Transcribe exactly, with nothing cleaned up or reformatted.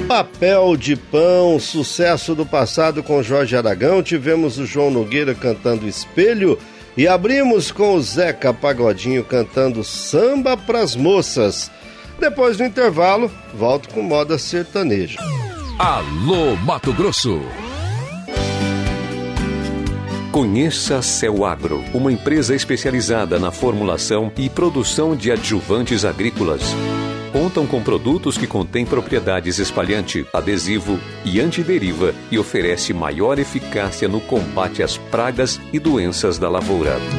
Papel de Pão, sucesso do passado com Jorge Aragão. Tivemos o João Nogueira cantando Espelho e abrimos com o Zeca Pagodinho cantando Samba pras Moças. Depois do intervalo, volto com moda sertaneja. Alô, Mato Grosso. Conheça a Céu Agro, uma empresa especializada na formulação e produção de adjuvantes agrícolas. Contam com produtos que contêm propriedades espalhante, adesivo e antideriva e oferece maior eficácia no combate às pragas e doenças da lavoura.